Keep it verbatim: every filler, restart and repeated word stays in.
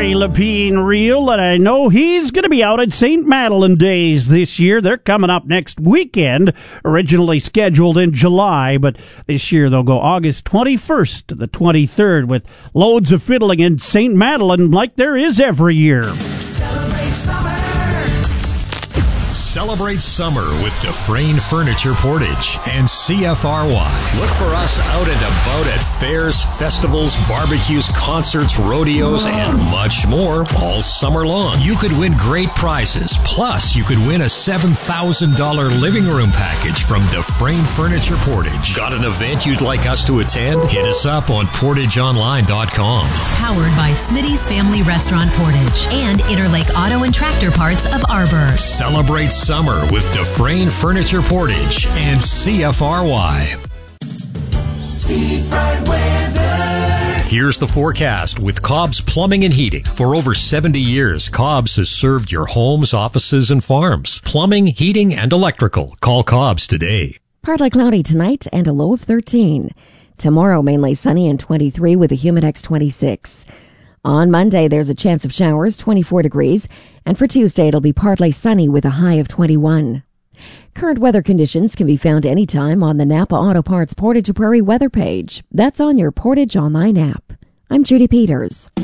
Ray Lapine reel, and I know he's going to be out at Saint Madeleine Days this year. They're coming up next weekend, originally scheduled in July, but this year they'll go August twenty-first to the twenty-third with loads of fiddling in Saint Madeleine like there is every year. Celebrate summer. Celebrate summer with Dufresne Furniture Portage and C F R Y. Look for us out and about at fairs, festivals, barbecues, concerts, rodeos, and much more all summer long. You could win great prizes. Plus, you could win a seven thousand dollars living room package from Dufresne Furniture Portage. Got an event you'd like us to attend? Hit us up on portage online dot com. Powered by Smitty's Family Restaurant Portage and Interlake Auto and Tractor Parts of Arbor. Celebrate summer with Dufresne Furniture Portage and C F R Y. Steve Bright weather. Here's the forecast with Cobb's Plumbing and Heating. For over seventy years, Cobb's has served your homes, offices, and farms. Plumbing, heating, and electrical. Call Cobb's today. Partly cloudy tonight and a low of thirteen. Tomorrow, mainly sunny and twenty-three with a Humidex twenty-six. On Monday, there's a chance of showers, twenty-four degrees. And for Tuesday, it'll be partly sunny with a high of twenty-one. Current weather conditions can be found anytime on the Napa Auto Parts Portage Prairie weather page. That's on your Portage Online app. I'm Judy Peters.